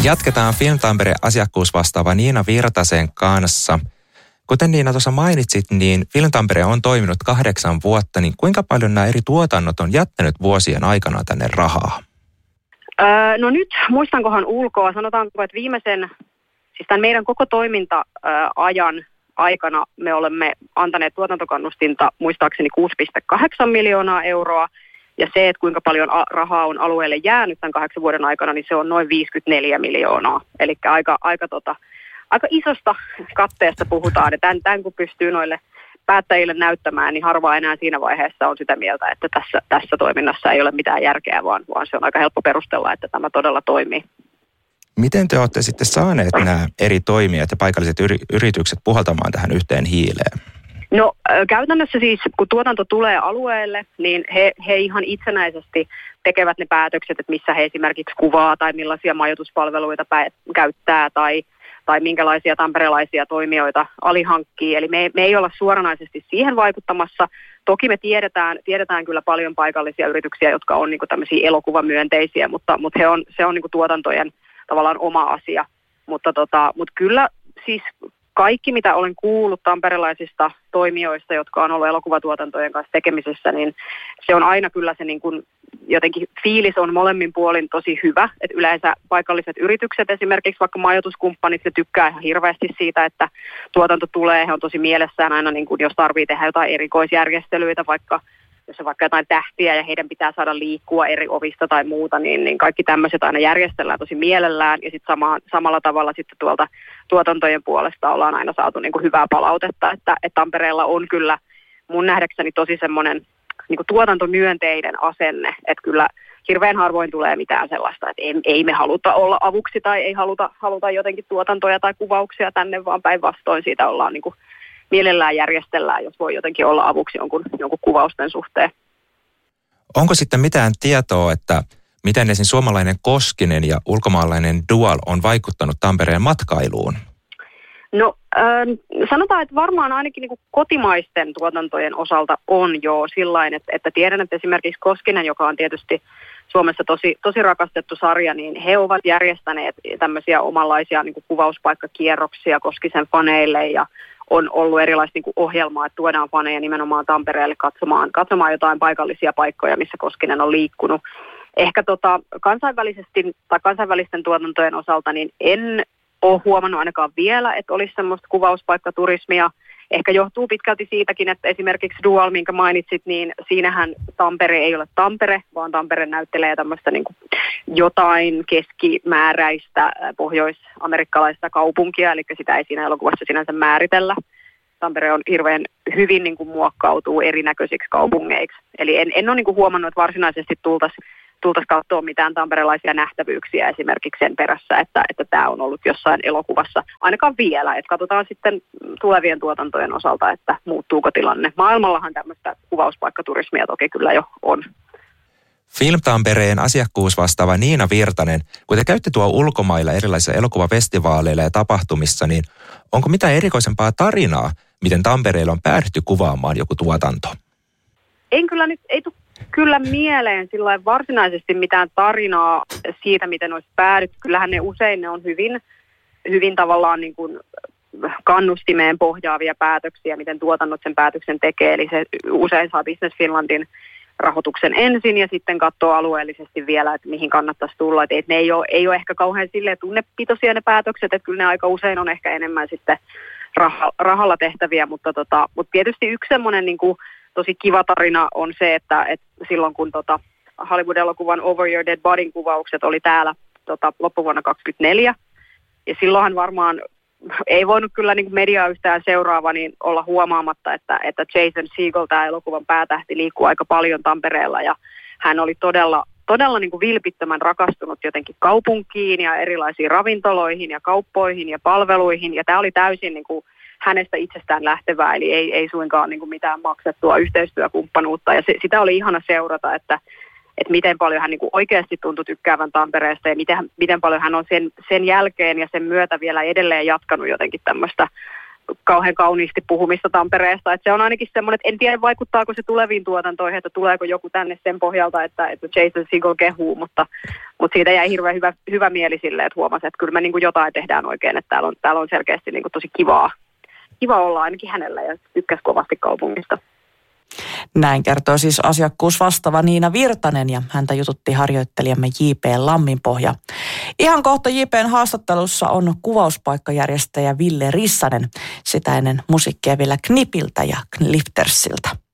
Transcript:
Jatketaan Film Tampere asiakkuusvastaava Niina Virtasen kanssa. Kuten Niina tuossa mainitsit, niin Film Tampere on toiminut 8 vuotta, niin kuinka paljon nämä eri tuotannot on jättänyt vuosien aikana tänne rahaa? No nyt, muistankohan ulkoa, sanotaanko, että siis tämän meidän koko toiminta-ajan aikana me olemme antaneet tuotantokannustinta muistaakseni 6,8 miljoonaa euroa. Ja se, että kuinka paljon rahaa on alueelle jäänyt tämän 8 vuoden aikana, niin se on noin 54 miljoonaa. Eli aika isosta katteesta puhutaan. Ja tämän kun pystyy noille päättäjille näyttämään, niin harvaa enää siinä vaiheessa on sitä mieltä, että tässä toiminnassa ei ole mitään järkeä, vaan se on aika helppo perustella, että tämä todella toimii. Miten te olette sitten saaneet nämä eri toimijat ja paikalliset yritykset puhaltamaan tähän yhteen hiileen? No käytännössä siis, kun tuotanto tulee alueelle, niin he ihan itsenäisesti tekevät ne päätökset, että missä he esimerkiksi kuvaa tai millaisia majoituspalveluita käyttää tai minkälaisia tamperelaisia toimijoita alihankkii. Eli me ei olla suoranaisesti siihen vaikuttamassa. Toki me tiedetään kyllä paljon paikallisia yrityksiä, jotka on niinku tämmöisiä elokuvamyönteisiä, mutta se on niinku tuotantojen tavallaan oma asia. Mutta kyllä siis kaikki, mitä olen kuullut tamperelaisista toimijoista, jotka on ollut elokuvatuotantojen kanssa tekemisessä, niin se on aina kyllä se niin kuin jotenkin fiilis on molemmin puolin tosi hyvä. Että yleensä paikalliset yritykset, esimerkiksi vaikka majoituskumppanit, se tykkää ihan hirveästi siitä, että tuotanto tulee. He on tosi mielessään aina, niin kuin jos tarvitsee tehdä jotain erikoisjärjestelyitä, vaikka jos on vaikka jotain tähtiä ja heidän pitää saada liikkua eri ovista tai muuta, niin kaikki tämmöiset aina järjestellään tosi mielellään. Ja sitten samalla tavalla sitten tuolta tuotantojen puolesta ollaan aina saatu niin kuin hyvää palautetta, että Tampereella on kyllä mun nähdäkseni tosi semmoinen niin kuin tuotantomyönteinen asenne, että kyllä hirveän harvoin tulee mitään sellaista, että ei me haluta olla avuksi tai ei haluta jotenkin tuotantoja tai kuvauksia tänne, vaan päinvastoin siitä ollaan niin kuin mielellään järjestellään, jos voi jotenkin olla avuksi jonkun kuvausten suhteen. Onko sitten mitään tietoa, että miten esimerkiksi suomalainen Koskinen ja ulkomaalainen Dual on vaikuttanut Tampereen matkailuun? No sanotaan, että varmaan ainakin niin kuin kotimaisten tuotantojen osalta on jo sillain, että tiedän, että esimerkiksi Koskinen, joka on tietysti Suomessa tosi rakastettu sarja, niin he ovat järjestäneet tämmöisiä omanlaisia niin kuin kuvauspaikkakierroksia Koskisen faneille ja on ollut erilaista niin kuin ohjelmaa, että tuodaan faneja nimenomaan Tampereelle katsomaan jotain paikallisia paikkoja, missä Koskinen on liikkunut. Ehkä kansainvälisten tuotantojen osalta niin en ole huomannut ainakaan vielä, että olisi semmoista kuvauspaikkaturismia. Ehkä johtuu pitkälti siitäkin, että esimerkiksi Dual, minkä mainitsit, niin siinähän Tampere ei ole Tampere, vaan Tampere näyttelee tämmöistä niin kuin jotain keskimääräistä pohjois-amerikkalaista kaupunkia, eli sitä ei siinä elokuvassa sinänsä määritellä. Tampere on hirveän hyvin niin kuin muokkautuu erinäköisiksi kaupungeiksi. Eli en ole niin kuin huomannut, että varsinaisesti tultaisiin katsoa mitään tamperelaisia nähtävyyksiä esimerkiksi sen perässä, että tämä on ollut jossain elokuvassa. Ainakaan vielä, että katsotaan sitten tulevien tuotantojen osalta, että muuttuuko tilanne. Maailmallahan tämmöistä kuvauspaikkaturismia toki kyllä jo on. Film Tampereen asiakkuusvastaava Niina Virtanen, kun te käytte tuo ulkomailla erilaisissa elokuvafestivaaleilla ja tapahtumissa, niin onko mitään erikoisempaa tarinaa, miten Tampereella on päädytty kuvaamaan joku tuotanto? Ei tule kyllä mieleen sillain varsinaisesti mitään tarinaa siitä, miten olisi päädytty. Kyllähän ne usein on hyvin tavallaan niin kuin kannustimeen pohjaavia päätöksiä, miten tuotannot sen päätöksen tekee. Eli se usein saa Business Finlandin rahoituksen ensin ja sitten katsoo alueellisesti vielä, että mihin kannattaisi tulla. Että ne ei ole ehkä kauhean silleen tunnepitoisia ne päätökset, että kyllä ne aika usein on ehkä enemmän sitten rahalla tehtäviä, mutta tietysti yksi semmoinen niin kuin tosi kiva tarina on se, että silloin kun Hollywood-elokuvan Over Your Dead Bodyn kuvaukset oli täällä loppuvuonna 2024, ja silloinhan varmaan ei voinut kyllä niin kuin mediaa yhtään seuraava niin olla huomaamatta, että Jason Segel, tämä elokuvan päätähti, liikkuu aika paljon Tampereella, ja hän oli todella niin kuin vilpittömän rakastunut jotenkin kaupunkiin ja erilaisiin ravintoloihin ja kauppoihin ja palveluihin, ja tämä oli täysin niin kuin hänestä itsestään lähtevää, eli ei suinkaan niin kuin mitään maksettua yhteistyökumppanuutta, ja sitä oli ihana seurata, että miten paljon hän niin kuin oikeasti tuntui tykkäävän Tampereesta, ja miten paljon hän on sen jälkeen ja sen myötä vielä edelleen jatkanut jotenkin kauhean kauniisti puhumista Tampereesta. Että se on ainakin semmoinen, että en tiedä vaikuttaako se tuleviin tuotantoihin, että tuleeko joku tänne sen pohjalta, että Jason Segel kehuu, mutta siitä jäi hirveän hyvä mieli silleen, että huomasi, että kyllä me niin kuin jotain tehdään oikein, että täällä on selkeästi niin kuin tosi kiva olla ainakin hänellä ja tykkäsi kovasti kaupungista. Näin kertoo siis asiakkuusvastaava Niina Virtanen ja häntä jututti harjoittelijamme J.P. Lamminpohja. Ihan kohta J.P.n haastattelussa on kuvauspaikkajärjestäjä Ville Rissanen, sitä ennen musiikkia vielä Knipiltä ja Liftersiltä.